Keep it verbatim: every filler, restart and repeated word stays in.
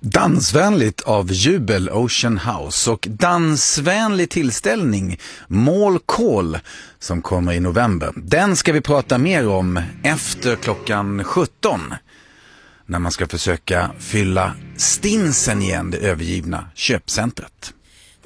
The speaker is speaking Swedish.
Dansvänligt av Jubel Ocean House och dansvänlig tillställning Mål Call som kommer i november. Den ska vi prata mer om efter klockan sjutton när man ska försöka fylla stinsen igen, det övergivna köpcentret.